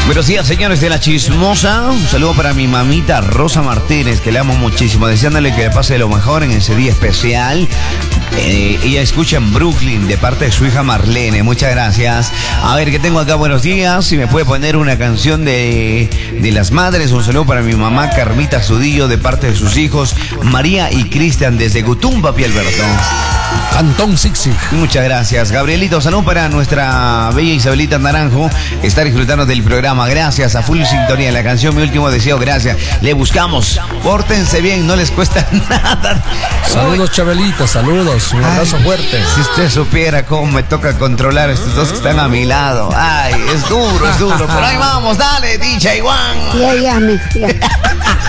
Buenos días, señores de La Chismosa. Un saludo para mi mamita Rosa Martínez, que le amo muchísimo, deseándole que le pase lo mejor en ese día especial. Ella escucha en Brooklyn de parte de su hija Marlene. Muchas gracias. A ver, ¿qué tengo acá? Buenos días. Si me puede poner una canción de las madres. Un saludo para mi mamá Carmita Zudillo de parte de sus hijos María y Cristian desde Gutún, papi Alberto. Cantón Sixi. Muchas gracias, Gabrielito. Salud para nuestra bella Isabelita Naranjo. Está disfrutando del programa. Gracias. A full sintonía. La canción Mi Último Deseo. Gracias. Le buscamos. Pórtense bien. No les cuesta nada. Saludos, Chabelita. Saludos. Un abrazo fuerte. Si usted supiera cómo me toca controlar a estos dos que están a mi lado. Ay, es duro, es duro. Pero ahí vamos. Dale, DJ Juan. Ya.